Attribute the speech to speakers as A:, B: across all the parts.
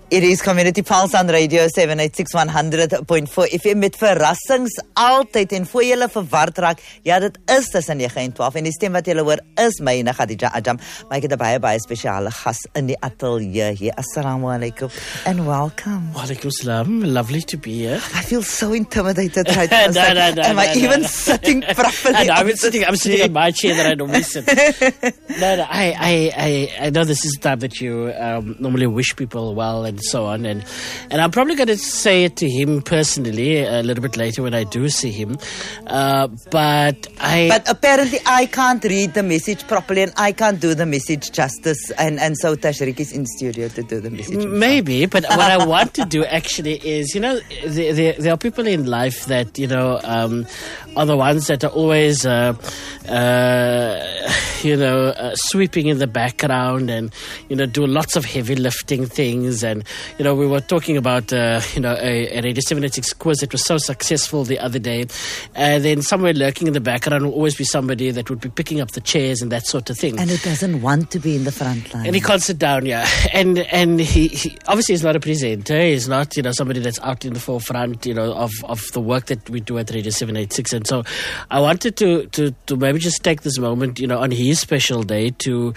A: It is Community Pulse on Radio 786 100.4 FM met verrassings altyd en voor julle verward raak. Ja, dit is tussen 9 en 12 en die stem wat julle hoor is myne Khadija Ajam. Maar ek het 'n baie spesiale gas in die ateljee hier. Assalamu alaikum and welcome.
B: Wa alaikum salam. Lovely to be here.
A: I feel so intimidated right now.
B: No,
A: Am I even sitting properly?
B: I'm sitting on my chair that I normally sit. No, I know this is the time that you normally wish people well and so on, and I'm probably going to say it to him personally a little bit later when I do see him, but
A: apparently I can't read the message properly and I can't do the message justice, and so Tashriq is in studio to do the message.
B: Maybe, but what I want to do actually is, there are people in life that, are the ones that are always, sweeping in the background and, do lots of heavy lifting things. And, we were talking about, a Radio 786 quiz that was so successful the other day. And then somewhere lurking in the background will always be somebody that would be picking up the chairs and that sort of thing.
A: And it doesn't want to be in the front line.
B: And he can't sit down, yeah. And he obviously is not a presenter. He's not, somebody that's out in the forefront, of the work that we do at Radio 786. And so I wanted to maybe just take this moment, on his special day to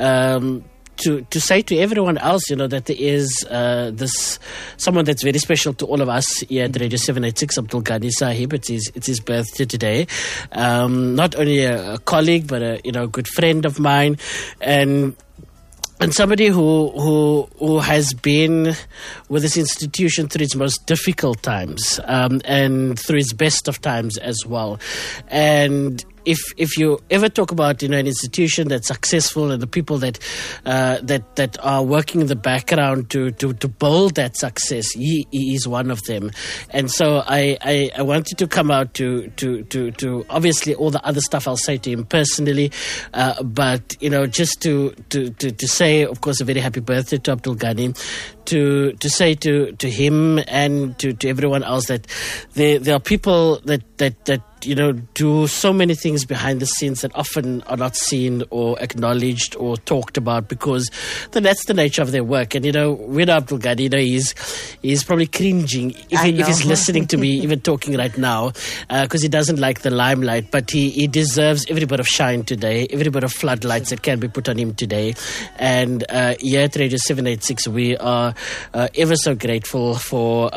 B: say to everyone else, that there is this someone that's very special to all of us here at Radio 786, Abdul Ghani Sahib. It's his birthday today. Not only a colleague, but a good friend of mine, and somebody who has been with this institution through its most difficult times, and through its best of times as well. And if you ever talk about an institution that's successful and the people that are working in the background to build that success, he is one of them. And so I wanted to come out to obviously all the other stuff I'll say to him personally, but just to say, of course, a very happy birthday to Abdul Ghani, to say to him and to everyone else that there are people that do so many things behind the scenes that often are not seen or acknowledged or talked about, because that's the nature of their work. And with Abdul Ghani, he's probably cringing if he's listening to me even talking right now, because he doesn't like the limelight, but he deserves every bit of shine today, every bit of floodlights that can be put on him today. And here at Radio 786 we are ever so grateful for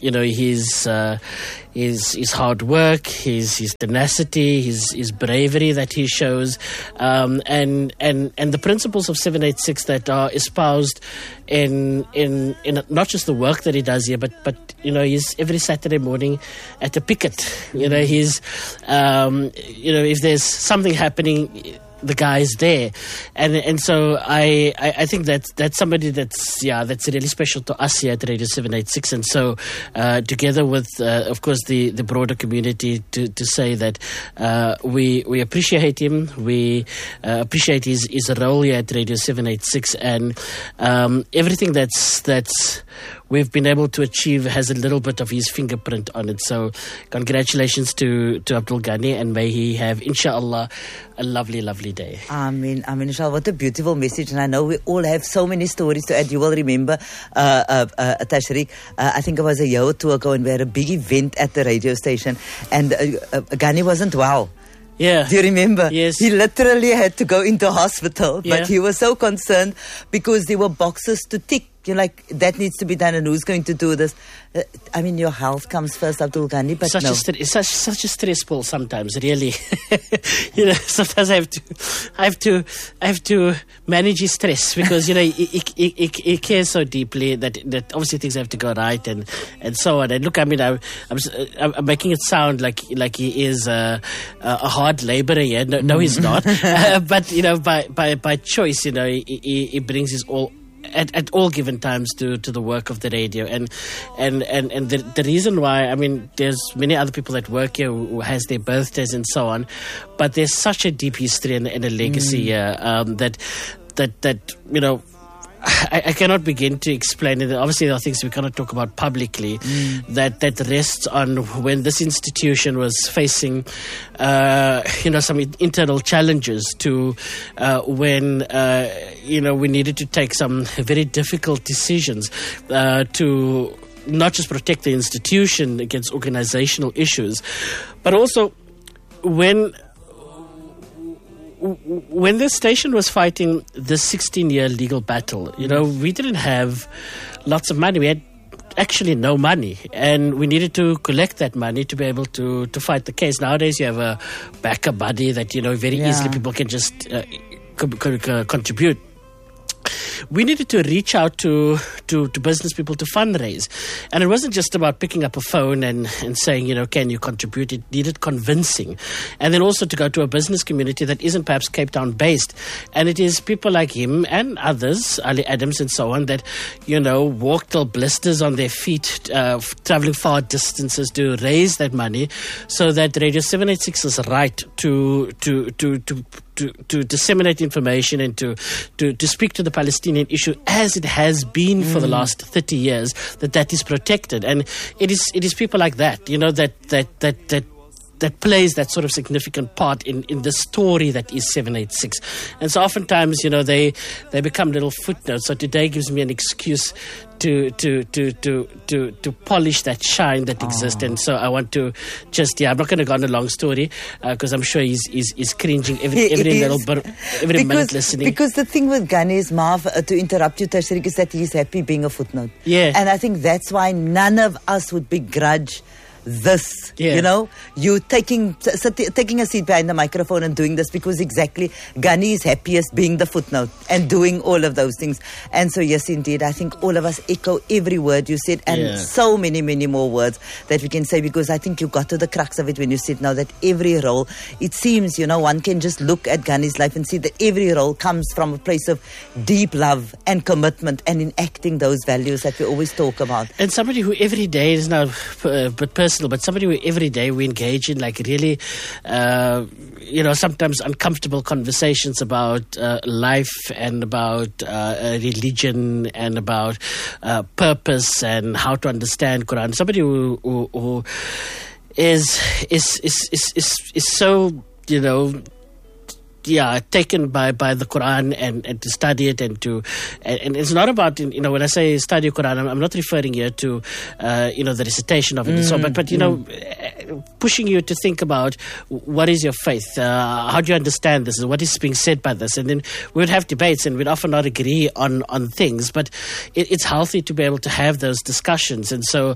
B: his hard work, his tenacity, his bravery that he shows, and the principles of 786 that are espoused in not just the work that he does here, but he's every Saturday morning at a picket. He's if there's something happening, the guy is there, and so I think that's somebody that's really special to us here at Radio 786, and so together with of course the broader community to say that we appreciate him, we appreciate his role here at Radio 786, and everything that's we've been able to achieve has a little bit of his fingerprint on it. So congratulations to Abdul Ghani, and may he have, inshallah, a lovely, lovely day.
A: Amen. Inshallah, what a beautiful message. And I know we all have so many stories to add. You will remember, Tashriq, I think it was a year or two ago, and we had a big event at the radio station, and Ghani wasn't well.
B: Yeah.
A: Do you remember?
B: Yes.
A: He literally had to go into hospital, but he was so concerned because there were boxes to tick. You're like, that needs to be done, and who's going to do this? Your health comes first, Abdul Ghani, but
B: it's such a stressful sometimes, really. Sometimes I have to manage his stress, because he cares so deeply that obviously things have to go right and so on. And look, I'm making it sound like he is a hard laborer. Yeah, no, he's not. But by choice, he brings his all. At all given times to the work of the radio, and the reason why, there's many other people that work here who has their birthdays and so on, but there's such a deep history and a legacy here that I cannot begin to explain it. Obviously, there are things we cannot talk about publicly. That rests on when this institution was facing, some internal challenges. To when we needed to take some very difficult decisions to not just protect the institution against organizational issues, but also when the station was fighting this 16-year legal battle, we didn't have lots of money. We had actually no money, and we needed to collect that money to be able to fight the case. Nowadays, you have a backer buddy that, very easily people can just contribute. We needed to reach out to business people to fundraise. And it wasn't just about picking up a phone and saying, can you contribute? It needed convincing. And then also to go to a business community that isn't perhaps Cape Town based. And it is people like him and others, Ali Adams and so on, that, walk till blisters on their feet, traveling far distances to raise that money so that Radio 786 is right to disseminate information and to speak to the Palestinian issue as it has been for the last 30 years, that is protected. And it is people like that, that plays that sort of significant part in the story that is 786. And so oftentimes, they become little footnotes. So today gives me an excuse to polish that shine that exists. And so I want to just, I'm not going to go on a long story because I'm sure he's cringing every minute listening.
A: Because the thing with Ghani is, Marv, to interrupt you, Tashriq, is that he's happy being a footnote.
B: Yeah.
A: And I think that's why none of us would begrudge this, you taking a seat behind the microphone and doing this, because exactly Ghani is happiest being the footnote and doing all of those things. And so yes, indeed, I think all of us echo every word you said, and so many, many more words that we can say, because I think you got to the crux of it when you said now that every role, it seems, one can just look at Ghani's life and see that every role comes from a place of deep love and commitment and enacting those values that we always talk about.
B: And somebody who every day is now, but personal, but somebody who every day we engage in like really, sometimes uncomfortable conversations about life and about religion and about purpose and how to understand Quran. Somebody who is so, taken by the Quran and to study it and it's not about, when I say study Quran, I'm not referring here to, the recitation of it and so on, but pushing you to think about what is your faith, how do you understand this, what is being said by this, and then we would have debates and we'd often not agree on things, but it's healthy to be able to have those discussions. And so,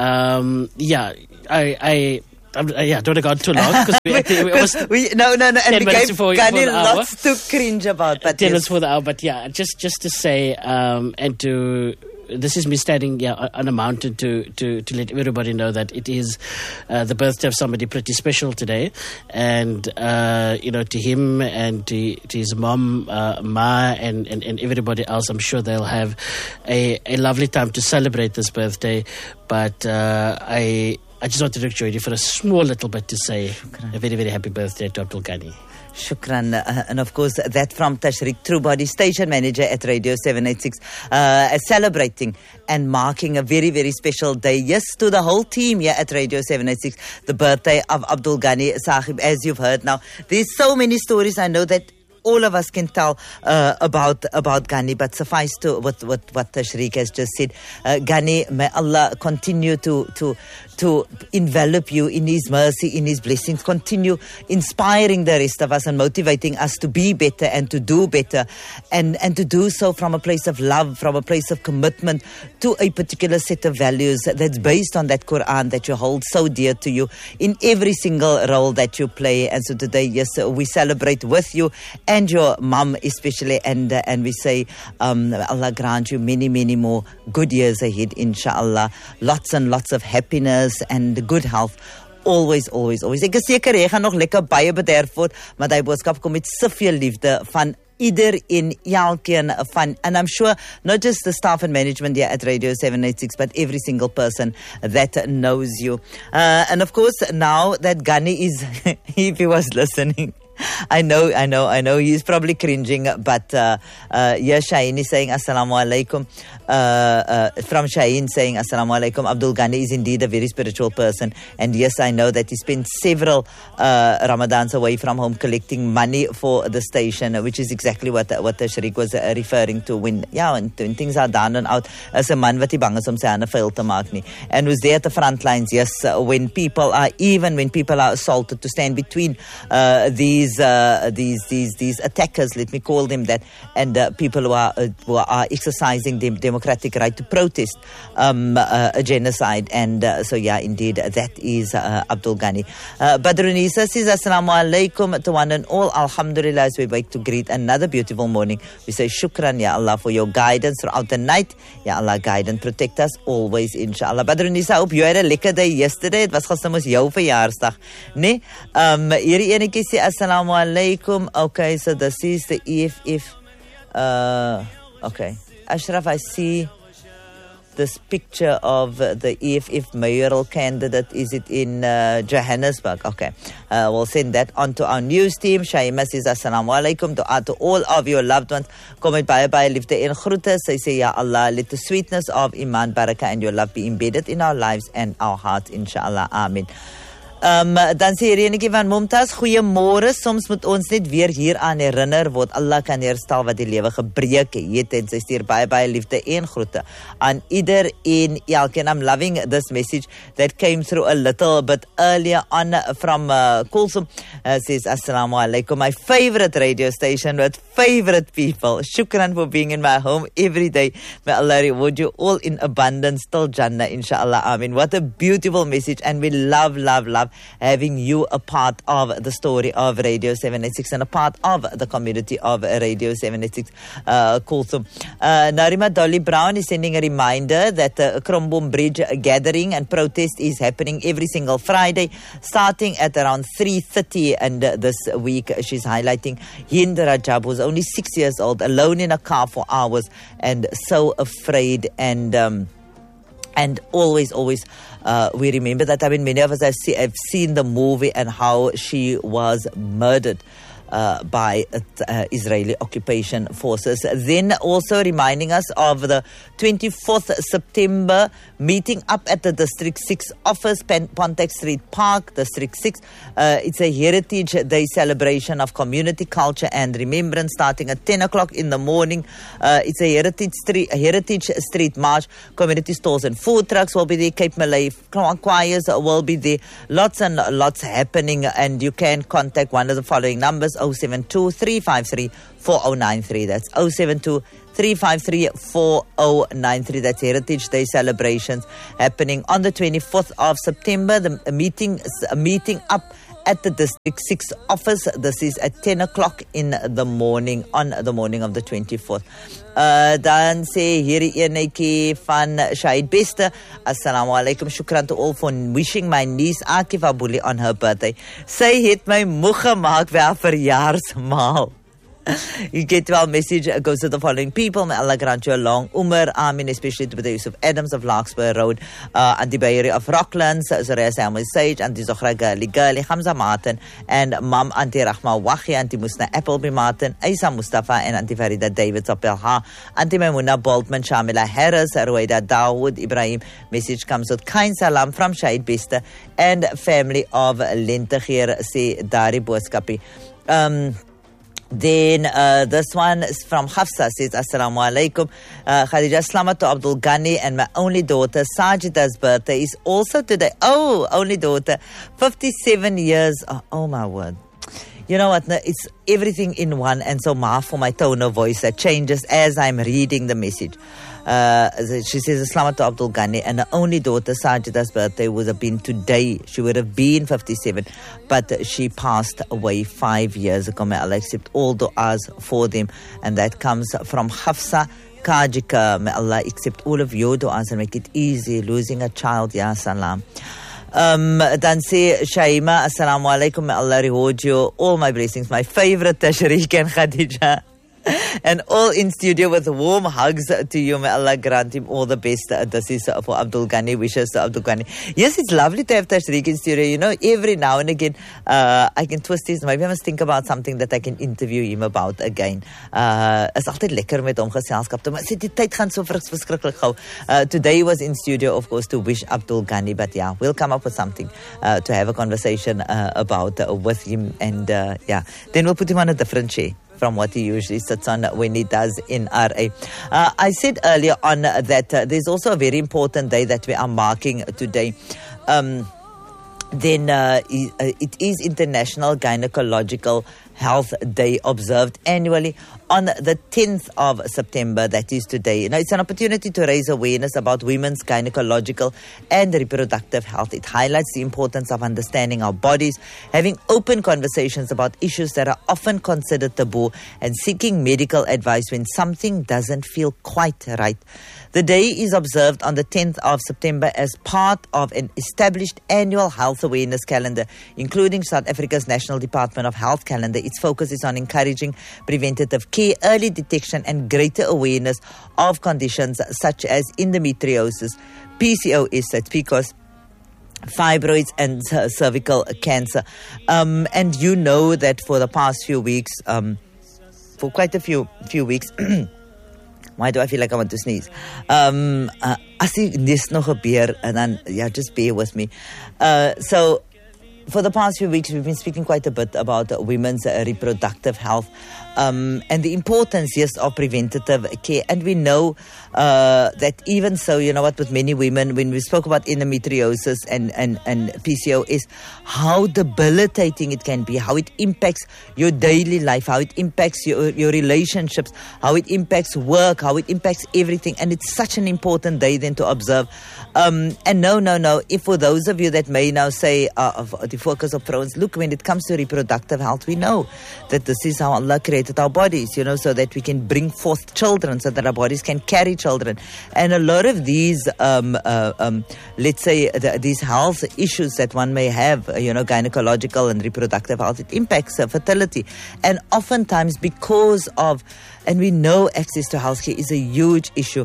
B: I don't want to go on too long because
A: and we gave Ghani lots to cringe about. But
B: 10 minutes for the hour, but just to say, this is me standing on a mountain to let everybody know that it is the birthday of somebody pretty special today, and to him and to his mom, Ma, and everybody else, I'm sure they'll have a lovely time to celebrate this birthday. But I just wanted to join you for a small little bit to say a very, very happy birthday to Abdul Ghani.
A: Shukran. And of course, that from Tashriq Truebody, station manager at Radio 786, celebrating and marking a very, very special day. Yes, to the whole team here at Radio 786, the birthday of Abdul Ghani Sahib, as you've heard now. There's so many stories I know that all of us can tell about Ghani, but suffice to what Tashriq has just said. Ghani, may Allah continue to envelop you in His mercy, in His blessings, continue inspiring the rest of us and motivating us to be better and to do better, and to do so from a place of love, from a place of commitment to a particular set of values that's based on that Quran that you hold so dear to you in every single role that you play. And so today, yes, we celebrate with you and your mum especially, and we say Allah grant you many, many more good years ahead, inshallah. Lots and lots of happiness and good health. Always, always, always. Ek is seker jy gaan nog lekker baie bederf word, maar die boodskap kom met soveel liefde van iedereen, elkeen van, and I'm sure not just the staff and management here at Radio 786, but every single person that knows you. And of course, now that Ghani is, if he was listening, I know. He's probably cringing, but yes, Shaheen is saying Assalamu alaikum. From Shaheen saying Assalamu alaikum. Abdul Ghani is indeed a very spiritual person, and yes, I know that he spent several Ramadans away from home collecting money for the station, which is exactly what the Sharik was referring to when things are down and out. As a man wat die bang is om sy hande vuil te maak nie, and was there at the front lines. Yes, when people are assaulted, to stand between these attackers, let me call them that, and people who are exercising their democratic right to protest a genocide. And so indeed, that is Abdul Ghani. Badrunisa says Assalamu alaikum to one and all. Alhamdulillah, as we wake to greet another beautiful morning, we say shukran ya Allah for your guidance throughout the night. Ya Allah, guide and protect us always, inshallah. Badrunisa, I hope you had a lekker day yesterday. Het was gister mos jou verjaarsdag, nee? Hierdie enetjie sê Assalamu alaikum. Okay, so this is the EFF. Okay, Ashraf, I see this picture of the EFF mayoral candidate. Is it in Johannesburg? Okay, we'll send that on to our news team. Shaima says Assalamu alaikum to all of your loved ones. Kom met baie liefde en groete. Sy sê ya Allah, let the sweetness of iman, barakah and your love be embedded in our lives and our hearts, inshallah. Amen. Dan sê Reneke van Mumtaz, goeiemôre. Soms moet ons net weer hieraan herinner word. Allah kan herstel wat die lewe gebreek het, en sy stuur baie liefde en groete aan ieder en elkeen. I'm loving this message that came through a little bit earlier on from Kulsum. Says Assalamu alaikum, my favorite radio station with favorite people. Shukran for being in my home every day. May Allah reward you all in abundance till Jannah, inshallah. Amin. What a beautiful message, and we love having you a part of the story of Radio 786 and a part of the community of Radio 786. Kulthum. Narima Dolly Brown is sending a reminder that the Kromboom Bridge gathering and protest is happening every single Friday, starting at around 3:30. And this week she's highlighting Hind Rajab, who's only 6 years old, alone in a car for hours and so afraid, and always we remember that. I mean, many of us have seen the movie and how she was murdered by Israeli occupation forces. Then also reminding us of the 24th September meeting up at the District 6 office, Pontex Street Park, District 6. It's a Heritage Day celebration of community culture and remembrance starting at 10 o'clock in the morning. It's a Heritage Street March. Community stores and food trucks will be there. Cape Malay choirs will be there. Lots and lots happening, and you can contact one of the following numbers: 072-353-4093. That's 072-353-4093. That's Heritage Day celebrations happening on the 24th of September. The meeting up at the District 6 office. This is at 10 o'clock in the morning, on the morning of the 24th. Dan sê hierdie enetjie van Shahid Beste, Assalamu alaikum, shukran to all for wishing my niece Akifa Buli on her birthday. Sy het my moeg gemaak vir haar verjaarsmaal. You get well message goes to the following people. May Allah grant you a long umar. Amin. Especially to the Yusuf Adams of Larkspur Road, Auntie Bayeri of Rocklands, Zoria Samuel Sage, Auntie Zohra Girly, Hamza Martin, and Mom Auntie Rahma Wahi, Auntie Musna Appleby Martin, Isa Mustafa, and Auntie Farida Davids of Pelha, Auntie Maimuna Boltman, Shamila Harris, Rueda Dawood Ibrahim. Message comes with kind salam from Shahid Beste and family of Lentegheer, say Dari Boskapi. Then this one is from Hafsa, says Assalamu alaikum. Khadija, Slamat to Abdul Ghani, and my only daughter Sajida's birthday is also today. Oh, only daughter, 57 years. Oh my word. You know what? It's everything in one, and so maaf for my tone of voice that changes as I'm reading the message. She says, Assalamu to Abdul Ghani, and her only daughter Sajida's birthday would have been today. She would have been 57, but she passed away 5 years ago. May Allah accept all du'as for them. And that comes from Hafsa Kajika. May Allah accept all of your du'as and make it easy. Losing a child, ya salam. Dan say Shaima, Assalamu alaikum, may Allah reward you all my blessings. My favorite Tashriq and Khadija. And all in studio with warm hugs to you. May Allah grant him all the best. This is for Abdul Ghani. Wishes to Abdul Ghani. Yes, it's lovely to have Tashriq in studio. You know, every now and again, I can twist his. Maybe I must think about something that I can interview him about again. Is altyd lekker met hom geselskap te maak. Sê die tyd gaan so verskriklik gou. Today he was in studio, of course, to wish Abdul Ghani. But yeah, we'll come up with something to have a conversation about with him. And yeah, then we'll put him on a different chair from what he usually sits on when he does in RA. I said earlier on that there's also a very important day that we are marking today. It is International Gynecological Health Day, observed annually on the 10th of September, that is today. Now, it's an opportunity to raise awareness about women's gynecological and reproductive health. It highlights the importance of understanding our bodies, having open conversations about issues that are often considered taboo, and seeking medical advice when something doesn't feel quite right. The day is observed on the 10th of September as part of an established annual health awareness calendar, including South Africa's National Department of Health calendar. Its focus is on encouraging preventative care, early detection, and greater awareness of conditions such as endometriosis, PCOS, that's PCOS, fibroids, and cervical cancer. And you know that for the past few weeks, for quite a few weeks, why do I feel like I want to sneeze? As die dis nog gebeur, and then, yeah, just bear with me. So, for the past few weeks, we've been speaking quite a bit about women's reproductive health and the importance, yes, of preventative care. And we know that even so, you know what, with many women, when we spoke about endometriosis and PCOS, how debilitating it can be, how it impacts your daily life, how it impacts your relationships, how it impacts work, how it impacts everything. And it's such an important day then to observe. And no, if for those of you that may now say, the focus of pros, look, when it comes to reproductive health, we know that this is how Allah created our bodies, you know, so that we can bring forth children, so that our bodies can carry children. And a lot of these, let's say, these health issues that one may have, you know, gynecological and reproductive health, it impacts fertility. And oftentimes because of, and we know access to healthcare is a huge issue.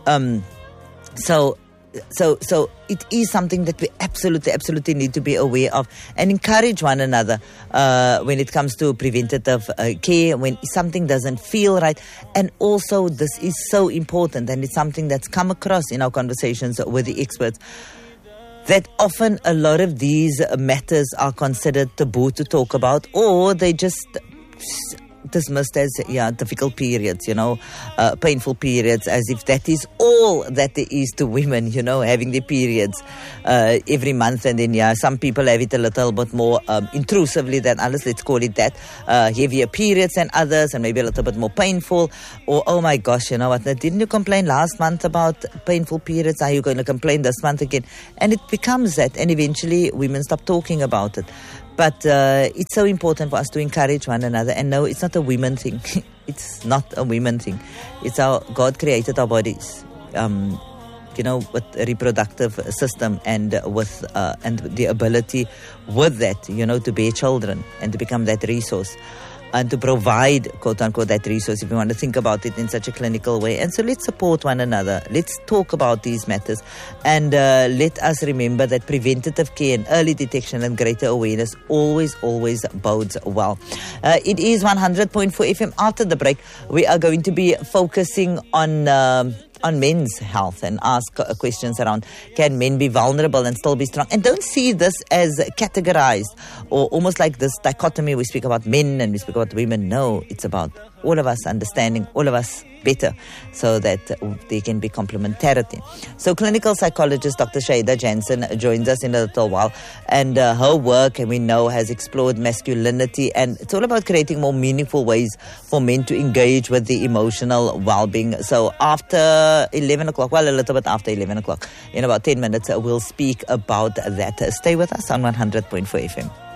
A: So it is something that we absolutely need to be aware of and encourage one another when it comes to preventative care, when something doesn't feel right. And also this is so important, and it's something that's come across in our conversations with the experts, that often a lot of these matters are considered taboo to talk about, or they just dismissed as difficult periods, you know, painful periods, as if that is all that there is to women, you know, having their periods every month. And then some people have it a little bit more intrusively than others, let's call it that, heavier periods than others, and maybe a little bit more painful. Or, oh my gosh, you know what, didn't you complain last month about painful periods? Are you going to complain this month again? And it becomes that, and eventually women stop talking about it. But it's so important for us to encourage one another. And no, it's not a women thing. It's not a women thing. It's how God created our bodies, you know, with a reproductive system and with and the ability with that, you know, to bear children and to become that resource. And to provide, quote-unquote, that resource, if you want to think about it in such a clinical way. And so let's support one another. Let's talk about these matters. And let us remember that preventative care and early detection and greater awareness always bodes well. It is 100.4 FM. After the break, we are going to be focusing on men's health and ask questions around, can men be vulnerable and still be strong? And don't see this as categorized or almost like this dichotomy. We speak about men and we speak about women. No, it's about all of us understanding all of us better so that there can be complementarity. So clinical psychologist Dr. Shaida Jansen joins us in a little while, and her work, and we know, has explored masculinity, and it's all about creating more meaningful ways for men to engage with the emotional well-being. So after 11 o'clock, well, a little bit after 11 o'clock, in about 10 minutes, we'll speak about that. Stay with us on 100.4 FM.